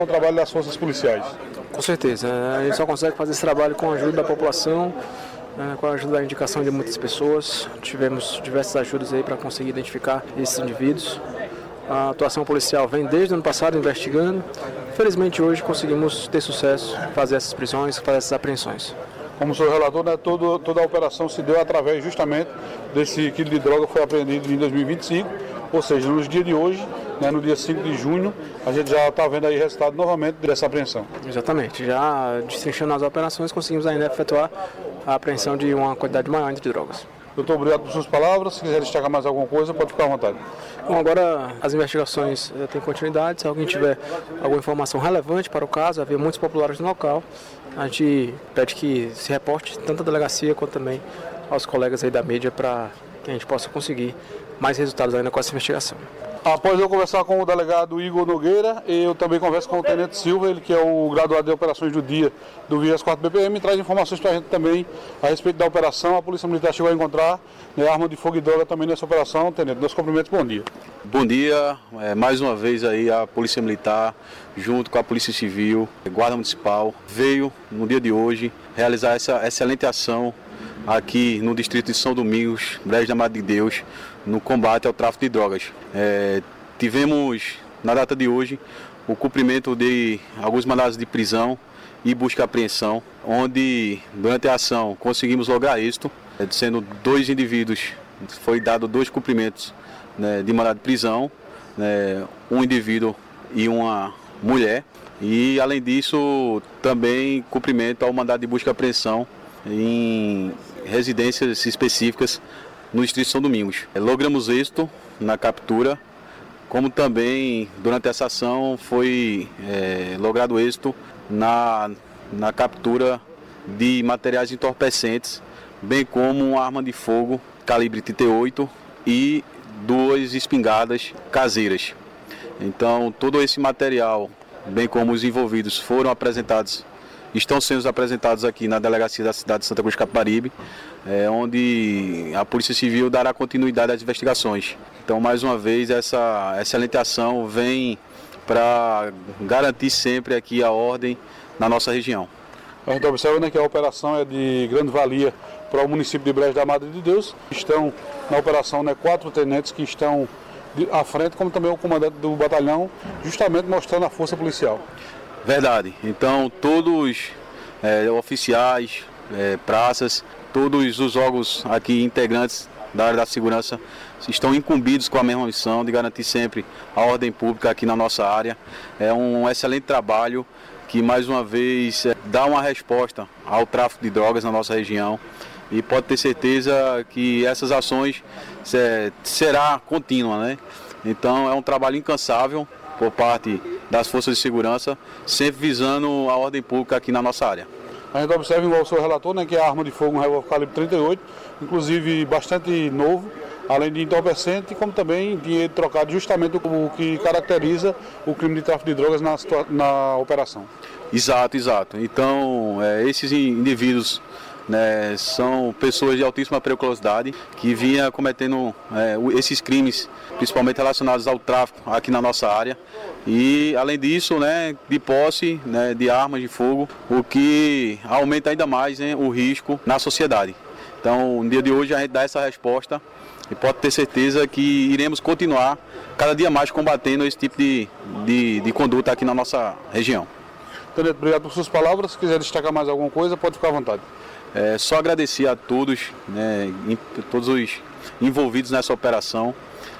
O trabalho das forças policiais. Com certeza, a gente só consegue fazer esse trabalho com a ajuda da população, com a ajuda da indicação de muitas pessoas. Tivemos diversas ajudas aí para conseguir identificar esses indivíduos. A atuação policial vem desde o ano passado investigando. Felizmente hoje conseguimos ter sucesso, fazer essas prisões, fazer essas apreensões. Como o senhor relatou, né, toda a operação se deu através justamente desse quilo de droga que foi apreendido em 2025, ou seja, nos dias de hoje, né, no dia 5 de junho, a gente já está vendo aí resultado novamente dessa apreensão. Exatamente, já destrinchando as operações, conseguimos ainda efetuar a apreensão de uma quantidade maior de drogas. Doutor, obrigado por suas palavras. Se quiser destacar mais alguma coisa, pode ficar à vontade. Bom, agora as investigações têm continuidade. Se alguém tiver alguma informação relevante para o caso, havia muitos populares no local, a gente pede que se reporte tanto à delegacia quanto também aos colegas aí da mídia para que a gente possa conseguir mais resultados ainda com essa investigação. Após eu conversar com o delegado Igor Nogueira, eu também converso com o Tenente Silva, ele que é o graduado de operações do dia do Vias 4 BPM, e traz informações para a gente também a respeito da operação. A Polícia Militar chegou a encontrar, né, arma de fogo e droga também nessa operação. Tenente, meus cumprimentos, bom dia. Bom dia, mais uma vez aí a Polícia Militar, junto com a Polícia Civil, Guarda Municipal, veio no dia de hoje realizar essa excelente ação aqui no distrito de São Domingos, Brejo da Madre de Deus, no combate ao tráfico de drogas. Tivemos, na data de hoje, o cumprimento de alguns mandados de prisão e busca e apreensão, onde, durante a ação, conseguimos lograr êxito, sendo 2 indivíduos, foi dado 2 cumprimentos, né, de mandado de prisão, né, um indivíduo e uma mulher, e, além disso, também cumprimento ao mandado de busca e apreensão em residências específicas no distrito de São Domingos. Logramos êxito na captura, como também durante essa ação foi logrado êxito na captura de materiais entorpecentes, bem como uma arma de fogo calibre 38 e 2 espingardas caseiras. Então, todo esse material, bem como os envolvidos, estão sendo apresentados aqui na delegacia da cidade de Santa Cruz de Capibaribe, onde a Polícia Civil dará continuidade às investigações. Então, mais uma vez, essa excelente ação vem para garantir sempre aqui a ordem na nossa região. A gente observa, né, que a operação é de grande valia para o município de Brejo da Madre de Deus. Estão na operação, né, 4 tenentes que estão à frente, como também o comandante do batalhão, justamente mostrando a força policial. Verdade. Então, todos oficiais, praças, todos os órgãos aqui integrantes da área da segurança estão incumbidos com a mesma missão de garantir sempre a ordem pública aqui na nossa área. É um excelente trabalho que, mais uma vez, dá uma resposta ao tráfico de drogas na nossa região, e pode ter certeza que essas ações será contínua, né? Então, é um trabalho incansável por parte das forças de segurança, sempre visando a ordem pública aqui na nossa área. A gente observa, igual o senhor relatou, né, que a arma de fogo, um revólver calibre 38, inclusive bastante novo, além de entorpecente, como também dinheiro trocado, justamente o que caracteriza o crime de tráfico de drogas na operação. Exato. Então, esses indivíduos, né, são pessoas de altíssima periculosidade que vinham cometendo esses crimes, principalmente relacionados ao tráfico aqui na nossa área, e, além disso, né, de posse, né, de armas de fogo, o que aumenta ainda mais, né, o risco na sociedade. Então, no dia de hoje a gente dá essa resposta e pode ter certeza que iremos continuar cada dia mais combatendo esse tipo de conduta aqui na nossa região. Tenente, obrigado por suas palavras. Se quiser destacar mais alguma coisa, pode ficar à vontade. Só agradecer a todos, né, todos os envolvidos nessa operação.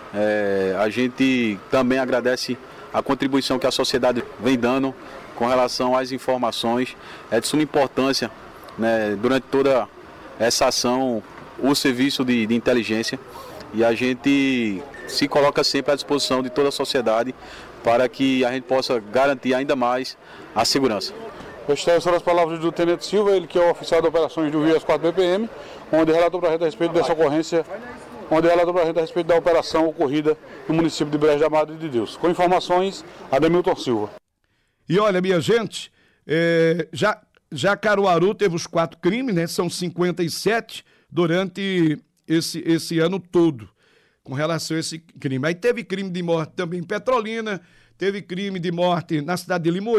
A gente também agradece a contribuição que a sociedade vem dando com relação às informações. É de suma importância, né, durante toda essa ação, o serviço de inteligência, e a gente se coloca sempre à disposição de toda a sociedade para que a gente possa garantir ainda mais a segurança. Estas são as palavras do Tenente Silva, ele que é o oficial de operações do Vias 4 BPM, onde relatou para a gente a respeito dessa ocorrência, onde relatou para a gente a respeito da operação ocorrida no município de Brejo da Madre de Deus. Com informações, Ademilton Silva. E olha, minha gente, já Caruaru teve os 4 crimes, né? São 57 durante esse ano todo, com relação a esse crime. Aí teve crime de morte também em Petrolina, teve crime de morte na cidade de Limoeiro.